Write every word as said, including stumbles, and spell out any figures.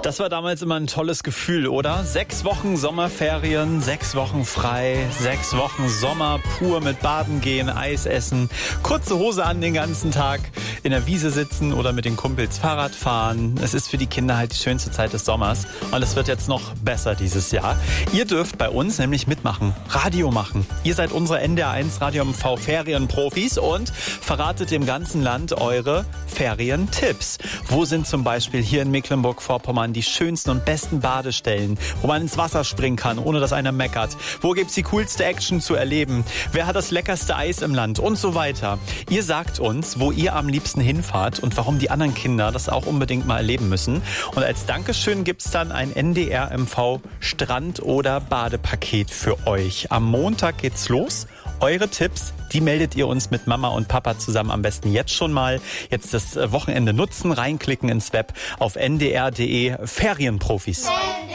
Das war damals immer ein tolles Gefühl, oder? Sechs Wochen Sommerferien, sechs Wochen frei, sechs Wochen Sommer pur mit Baden gehen, Eis essen, kurze Hose an den ganzen Tag, in der Wiese sitzen oder mit den Kumpels Fahrrad fahren. Es ist für die Kinder halt die schönste Zeit des Sommers und es wird jetzt noch besser dieses Jahr. Ihr dürft bei uns nämlich mitmachen, Radio machen. Ihr seid unsere N D R eins Radio M V Ferienprofis und verratet dem ganzen Land eure Ferientipps. Wo sind zum Beispiel hier in Mecklenburg-Vorpommern die schönsten und besten Badestellen, wo man ins Wasser springen kann, ohne dass einer meckert? Wo gibt's die coolste Action zu erleben? Wer hat das leckerste Eis im Land? Und so weiter. Ihr sagt uns, wo ihr am liebsten hinfahrt und warum die anderen Kinder das auch unbedingt mal erleben müssen. Und als Dankeschön gibt's dann ein N D R M V Strand- oder Badepaket für euch. Am Montag geht's los. Eure Tipps, die meldet ihr uns mit Mama und Papa zusammen am besten jetzt schon mal. Jetzt das Wochenende nutzen, reinklicken ins Web auf n d r punkt d e Ferienprofis.